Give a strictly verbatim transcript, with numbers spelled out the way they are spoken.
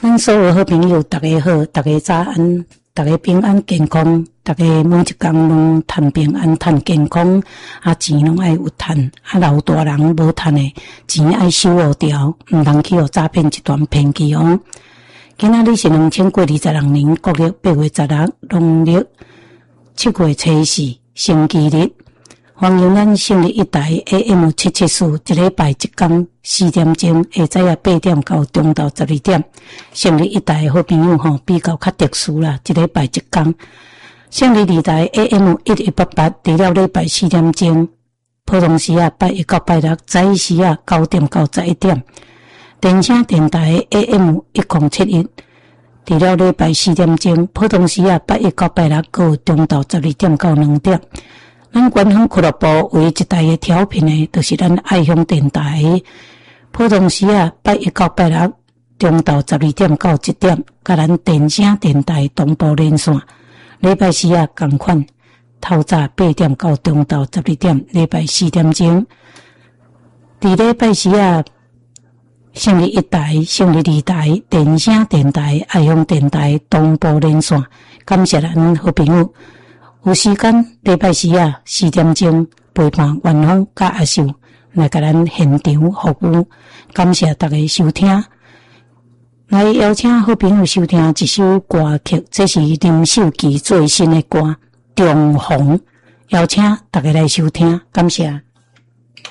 咱所有好朋友，大家好，大家早安，大家平安健康，大家每一天拢赚平安、赚健康，啊钱拢爱有赚，啊老大人无赚的钱爱收好条，毋通去互诈骗集团骗去哦。今仔日是两千过二十六年国历八月十六，农历七月初四，星期日。欢迎咱胜利一台 A M 七七四，一礼拜一天四点钟，下早啊八点到中昼十二点。胜利一台好朋友吼，比较较特殊啦，一礼拜一天。胜利二台 A M 一一八八，除了礼拜四点钟，普通时啊拜一到拜六，早时啊九点到十一点。电声电台 A M 一零七一，除了礼拜四点钟，普通时啊拜一到拜六，到中昼十二点到两点。咱官方俱乐部唯一一台的调频的，就是咱爱乡电台。普通时啊，拜一到拜六，中昼十二点到一点，甲咱电声电台同步连线。礼拜四啊，同款，透早八点到中昼十二点，礼拜四点钟。伫礼拜四啊，胜利一台、胜利二台、电声电台、爱乡电台同步连线。感谢咱好朋友。有时间，礼拜四啊，四点钟陪伴元芳甲阿秀来甲咱现场服务，感谢大家收听。来邀请好朋友收听一首歌曲，这是林秀琪最新的歌《重逢》，邀请大家来收听，感谢。